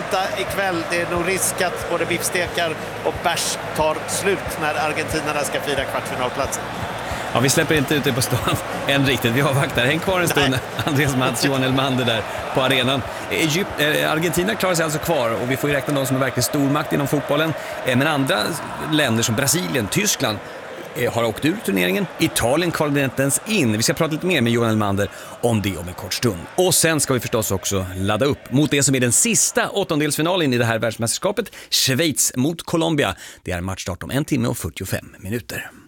vänta ikväll. Det är nog risk att både biffstekar och bärs tar slut när argentinarna ska fira kvartfinalplatsen. Ja, vi släpper inte ut det på stan än riktigt. Vi avvaktar. Häng kvar en stund. Andreas Mats, Johan Elmander där på arenan. Argentina klarar sig alltså kvar och vi får ju räkna dem som är verkligen stormakt inom fotbollen. Men andra länder som Brasilien, Tyskland har åkt ur turneringen. Italien kvalade inte ens in. Vi ska prata lite mer med Johan Elmander om det om en kort stund. Och sen ska vi förstås också ladda upp mot det som är den sista åttondelsfinalen i det här världsmästerskapet. Schweiz mot Colombia. Det är matchstart om 1 timme och 45 minuter.